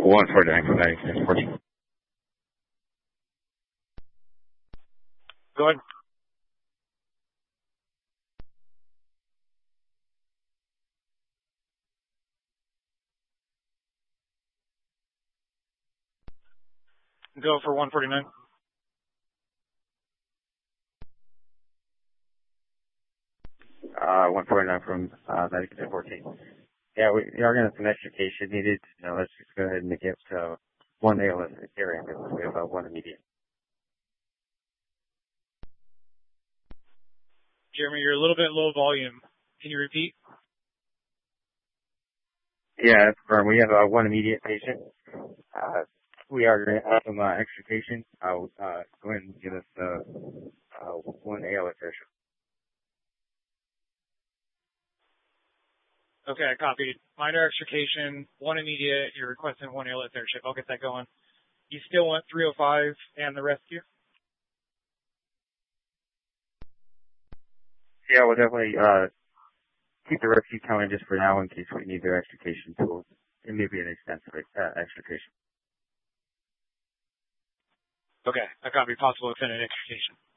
149 from 9614. Go ahead. Go for 149. Uh, 149 from 9614. Yeah, we are going to have some education needed. Let's just go ahead and make it one ALS area. We have one immediate. Jeremy, you're a little bit low volume. Can you repeat? Yeah, that's firm. We have one immediate patient. We are going to have some extrication. Go ahead and give us one ALS airship. Okay, I copied. Minor extrication, one immediate. You're requesting one ALS airship. I'll get that going. You still want 305 and the rescue? Yeah, we'll definitely keep the rescue coming just for now in case we need their extrication tools. It may be an extensive extrication. Okay, I copy. Possible extended extrication.